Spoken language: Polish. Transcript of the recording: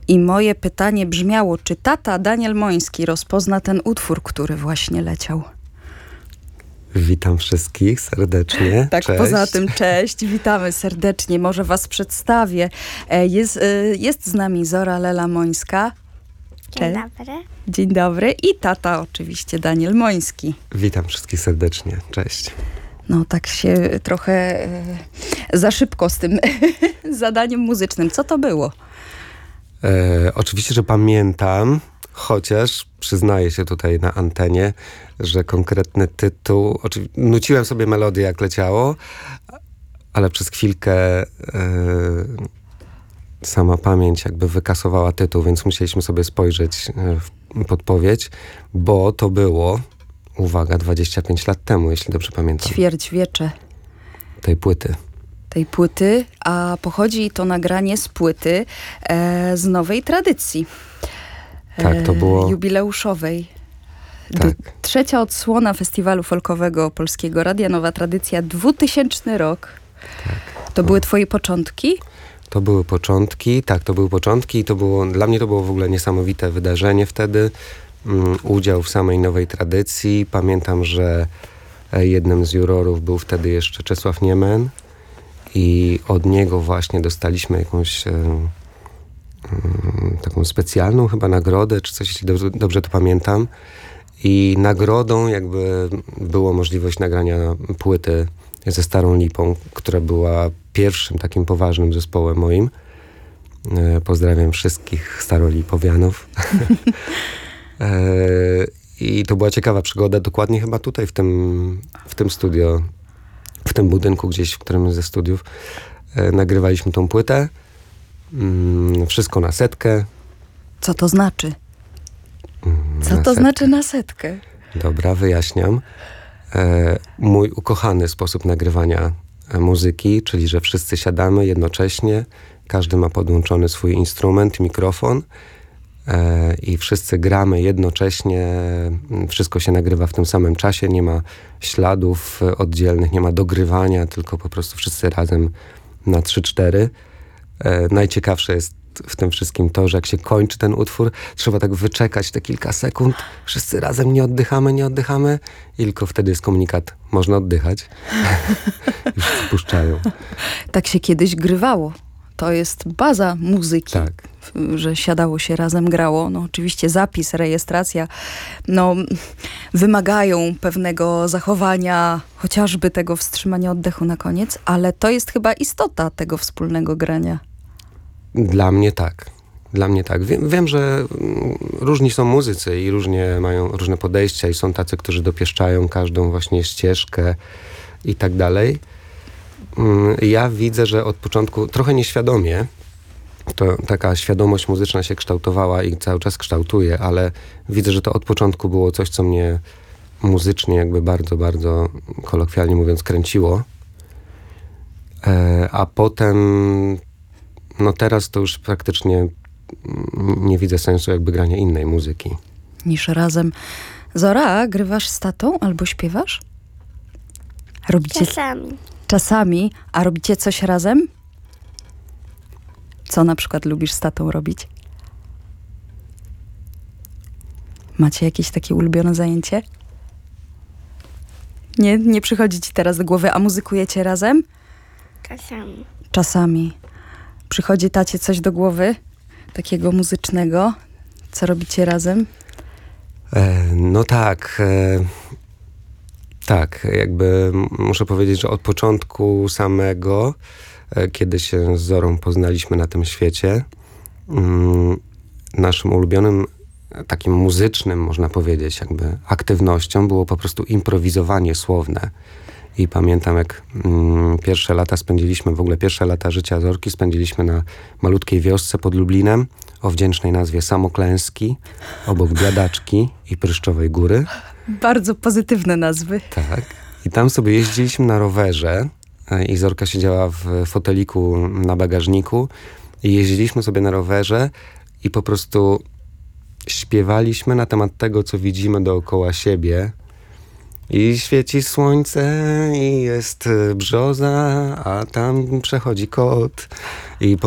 I moje pytanie brzmiało, czy tata Daniel Moński rozpozna ten utwór, który właśnie leciał? Witam wszystkich serdecznie. Tak, cześć. Poza tym cześć, witamy serdecznie. Może was przedstawię. Jest z nami Zora Lela Mońska. Dzień dobry. Dzień dobry. I tata oczywiście Daniel Moński. Witam wszystkich serdecznie. Cześć. No tak się trochę za szybko z tym zadaniem muzycznym. Co to było? Oczywiście, że pamiętam, chociaż przyznaję się tutaj na antenie, że konkretny tytuł, nuciłem sobie melodię jak leciało, ale przez chwilkę sama pamięć jakby wykasowała tytuł, więc musieliśmy sobie spojrzeć w podpowiedź, bo to było, uwaga, 25 lat temu, jeśli dobrze pamiętam. Ćwierćwiecze. Tej płyty, a pochodzi to nagranie z płyty z nowej tradycji. Tak, to było jubileuszowej. Tak. Trzecia odsłona Festiwalu Folkowego Polskiego Radia Nowa Tradycja, 2000 rok. Tak. To były twoje początki? To były początki, tak, to były początki i dla mnie to było w ogóle niesamowite wydarzenie wtedy. Udział w samej nowej tradycji. Pamiętam, że jednym z jurorów był wtedy jeszcze Czesław Niemen i od niego właśnie dostaliśmy jakąś taką specjalną chyba nagrodę, czy coś, jeśli dobrze to pamiętam. I nagrodą jakby było możliwość nagrania płyty ze Starą Lipą, która była pierwszym takim poważnym zespołem moim. Pozdrawiam wszystkich starolipowianów. I to była ciekawa przygoda, dokładnie chyba tutaj w tym studio, w tym budynku gdzieś, w którym ze studiów nagrywaliśmy tą płytę. Wszystko na setkę. Co to znaczy? Znaczy na setkę? Dobra, wyjaśniam. Mój ukochany sposób nagrywania muzyki, czyli że wszyscy siadamy jednocześnie, każdy ma podłączony swój instrument, mikrofon i wszyscy gramy jednocześnie, wszystko się nagrywa w tym samym czasie, nie ma śladów oddzielnych, nie ma dogrywania, tylko po prostu wszyscy razem na 3-4. Najciekawsze jest w tym wszystkim to, że jak się kończy ten utwór, trzeba tak wyczekać te kilka sekund, wszyscy razem nie oddychamy i tylko wtedy jest komunikat, można oddychać. Już spuszczają. Tak się kiedyś grywało. To jest baza muzyki, tak. Że siadało się razem, grało. No oczywiście zapis, rejestracja, wymagają pewnego zachowania, chociażby tego wstrzymania oddechu na koniec, ale to jest chyba istota tego wspólnego grania. Dla mnie tak. Wiem, że różni są muzycy i mają różne podejścia i są tacy, którzy dopieszczają każdą właśnie ścieżkę i tak dalej. Ja widzę, że od początku, trochę nieświadomie, to taka świadomość muzyczna się kształtowała i cały czas kształtuje, ale widzę, że to od początku było coś, co mnie muzycznie jakby bardzo, bardzo kolokwialnie mówiąc kręciło. A potem teraz to już praktycznie nie widzę sensu jakby grania innej muzyki. Niż razem. Zora, grywasz z tatą albo śpiewasz? Robicie Czasami. A robicie coś razem? Co na przykład lubisz z tatą robić? Macie jakieś takie ulubione zajęcie? Nie przychodzi ci teraz do głowy, a muzykujecie razem? Czasami. Przychodzi tacie coś do głowy? Takiego muzycznego? Co robicie razem? Tak, jakby muszę powiedzieć, że od początku samego, kiedy się z Zorą poznaliśmy na tym świecie, naszym ulubionym takim muzycznym, można powiedzieć, jakby aktywnością było po prostu improwizowanie słowne. I pamiętam, jak pierwsze lata życia Zorki spędziliśmy na malutkiej wiosce pod Lublinem o wdzięcznej nazwie Samoklęski, obok Biadaczki i Pryszczowej Góry. Bardzo pozytywne nazwy. Tak. I tam sobie jeździliśmy na rowerze i Zorka siedziała w foteliku na bagażniku i jeździliśmy sobie na rowerze i po prostu śpiewaliśmy na temat tego, co widzimy dookoła siebie. I świeci słońce i jest brzoza, a tam przechodzi kot. I